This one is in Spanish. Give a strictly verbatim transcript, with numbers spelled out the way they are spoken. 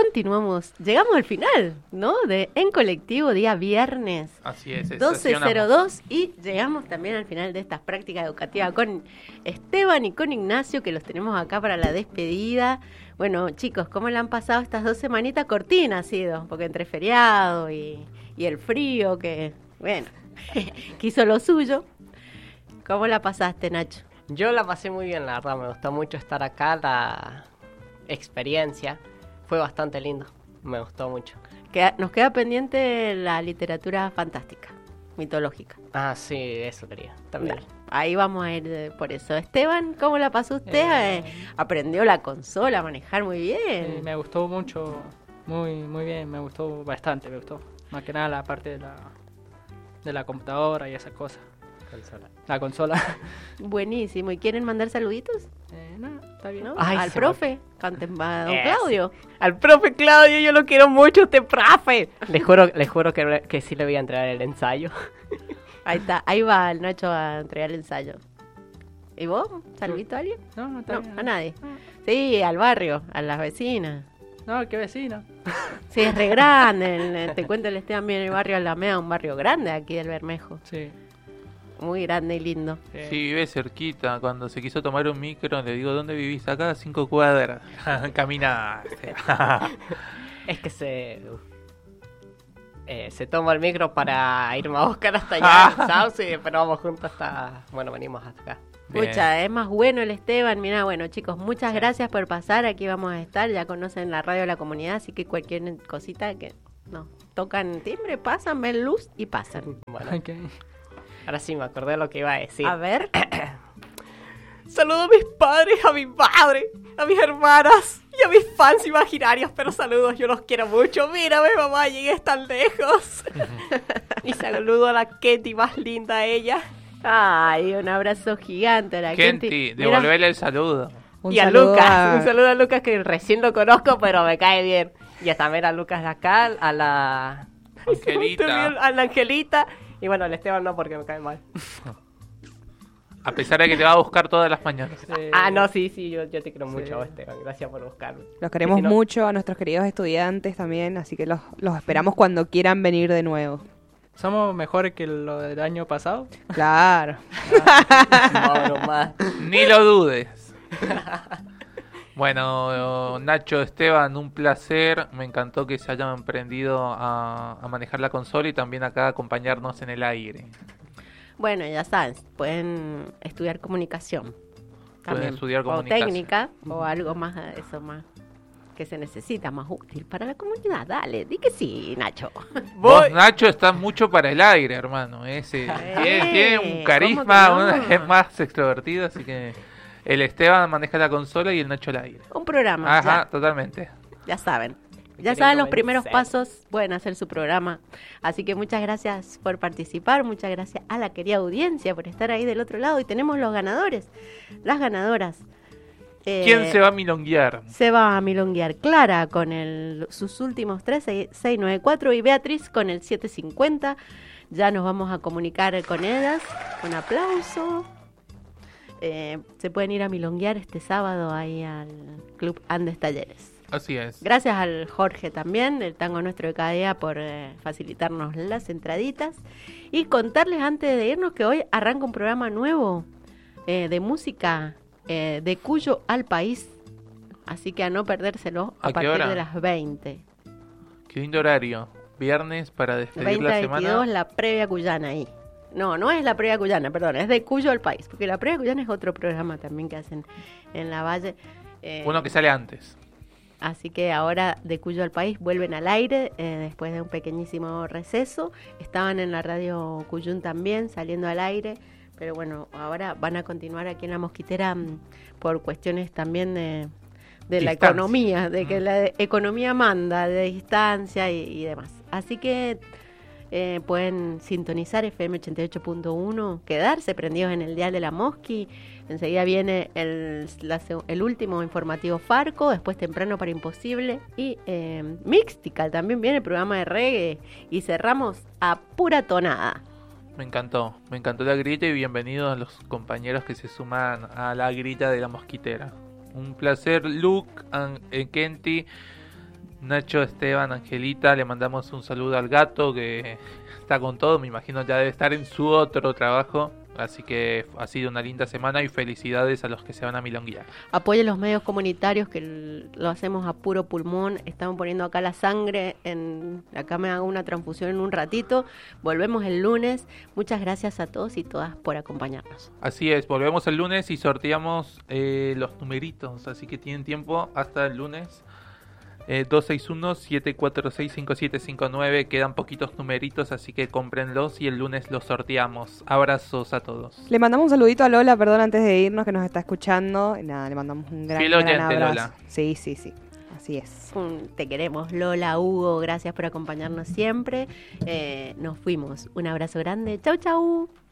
continuamos. Llegamos al final, ¿no? De En Colectivo, día viernes. Así es. doce cero dos y llegamos también al final de estas prácticas educativas con Esteban y con Ignacio, que los tenemos acá para la despedida. Bueno, chicos, ¿cómo le han pasado estas dos semanitas? Cortina ha sido, porque entre feriado y, y el frío, que, bueno, que hizo lo suyo. ¿Cómo la pasaste, Nacho? Yo la pasé muy bien, la verdad, me gustó mucho estar acá, la experiencia fue bastante lindo, me gustó mucho. Queda, nos queda pendiente la literatura fantástica, mitológica. Ah, sí, eso quería, también. Dale, ahí vamos a ir de, por eso. Esteban, ¿cómo la pasó usted? Eh, Eh, aprendió la consola a manejar muy bien. Eh, me gustó mucho, muy muy bien, me gustó bastante, me gustó. Más que nada la parte de la de la computadora y esas cosas. Consola. La consola. Buenísimo. ¿Y quieren mandar saluditos? Eh, no, está bien. ¿No? Ay, Al se profe, canten a don Es. Claudio. Al profe Claudio, yo lo quiero mucho, este profe. Les juro, les juro que, que sí le voy a entregar el ensayo. Ahí está, ahí va el Nacho a entregar el ensayo. ¿Y vos? ¿Saludito a alguien? No, no está No, bien. a nadie. Sí, al barrio, a las vecinas. No, qué vecino. Sí, es re grande. el- el- te cuento el Esteban viene el barrio Alameda, un barrio grande aquí del Bermejo. Sí. Muy grande y lindo. eh, Sí, vive cerquita. Cuando se quiso tomar un micro, le digo, ¿dónde vivís? Acá a cinco cuadras. Caminaste. Es que se... Eh, se toma el micro para irme a buscar hasta allá, en Sauce, pero vamos juntos hasta... Bueno, venimos hasta acá. Bien. Escucha, es más bueno el Esteban. Mira, bueno, chicos, muchas gracias por pasar. Aquí vamos a estar. Ya conocen la radio de la comunidad, así que cualquier cosita que no tocan timbre, pasan, ven luz y pasan. Bueno, ok. ahora sí me acordé de lo que iba a decir. A ver, Saludo a mis padres, a mi madre, a mis hermanas y a mis fans imaginarios, pero saludos, yo los quiero mucho. Mírame, mamá, llegué tan lejos. Y saludo a la Ketty, más linda ella. ay, un abrazo gigante a la gente. Kenty, Mira, devolverle el saludo. Un y a saludo Lucas, a- un saludo a Lucas que recién lo conozco, pero me cae bien. Y a también a Lucas de acá, a la... Ay, se me Angelita. olvidó, a la Angelita. Y bueno, al Esteban no, porque me cae mal. A pesar de que te va a buscar todas las mañanas. Eh, Ah, no, sí, sí, yo, yo te quiero Sí. mucho, Esteban. Gracias por buscarme. Los queremos Y si no- mucho, a nuestros queridos estudiantes también, así que los, los esperamos cuando quieran venir de nuevo. ¿Somos mejores que lo del año pasado? Claro. Vámonos más. Ni lo dudes. Bueno, Nacho, Esteban, un placer. Me encantó que se hayan emprendido a, a manejar la consola y también acá acompañarnos en el aire. bueno, ya saben, pueden estudiar comunicación. Pueden estudiar o comunicación. técnica, o algo más, eso más que se necesita, más útil para la comunidad. Dale, di que sí, Nacho. Vos, Nacho, estás mucho para el aire, hermano. Ese, tiene, tiene un ¿cómo carisma, que no? una- es más extrovertido, así que el Esteban maneja la consola y el Nacho el aire. Un programa, Ajá, ya, totalmente. ya saben. Ya quieren saben los primeros convencer. pasos, pueden hacer su programa. Así que muchas gracias por participar, muchas gracias a la querida audiencia por estar ahí del otro lado. Y tenemos los ganadores, las ganadoras. Eh, ¿Quién se va a milonguear? Se va a milonguear Clara con el, sus últimos tres, seis nueve cuatro, y Beatriz con el siete cincuenta. Ya nos vamos a comunicar con ellas. Un aplauso. Eh, se pueden ir a milonguear este sábado ahí al Club Andes Talleres. Así es. Gracias al Jorge también, el tango nuestro de cada día, por eh, facilitarnos las entraditas. Y contarles antes de irnos que hoy arranca un programa nuevo eh, de música eh, de Cuyo al País. Así que a no perdérselo a, ¿A qué partir hora? de las veinte. Qué lindo horario. Viernes para despedir veinte la a veintidós, semana. la previa cuyana ahí. No, no es la previa cuyana, perdón, es de Cuyo al País. Porque la previa cuyana es otro programa también que hacen en la Valle. Eh, Uno que sale antes. Así que ahora de Cuyo al País vuelven al aire eh, después de un pequeñísimo receso. Estaban en la radio Cuyún también saliendo al aire, pero bueno, ahora van a continuar aquí en La Mosquitera mm, por cuestiones también de, de la Distancia. economía, de que Mm. la economía manda de distancia y, y demás. Así que eh, pueden sintonizar F M ochenta y ocho punto uno, quedarse prendidos en el dial de La Mosqui. Enseguida viene el, la seg- el último informativo Farco, después Temprano para Imposible y eh, Mixtical, también viene el programa de reggae y cerramos a pura tonada. Me encantó. Me encantó la grilla y bienvenidos a los compañeros que se suman a la grilla de la mosquitera. Un placer, Luke, An- eh, Kenty, Nacho, Esteban, Angelita, le mandamos un saludo al gato que está con todo, me imagino ya debe estar en su otro trabajo, así que ha sido una linda semana y felicidades a los que se van a milonguear. Apoyen los medios comunitarios que l- lo hacemos a puro pulmón, estamos poniendo acá la sangre, en acá me hago una transfusión en un ratito, volvemos el lunes, muchas gracias a todos y todas por acompañarnos. Así es, volvemos el lunes y sorteamos eh, los numeritos, así que tienen tiempo hasta el lunes. Eh, dos seis uno, siete cuatro seis, cinco siete cinco nueve, quedan poquitos numeritos, así que cómprenlos y el lunes los sorteamos. Abrazos a todos. Le mandamos un saludito a Lola, perdón, antes de irnos, que nos está escuchando. Y nada, le mandamos un gran, Fiel gran oyente, abrazo. Lola. Sí, sí, sí. Así es. Un- te queremos, Lola, Hugo, gracias por acompañarnos siempre. Eh, nos fuimos, un abrazo grande, chau chau.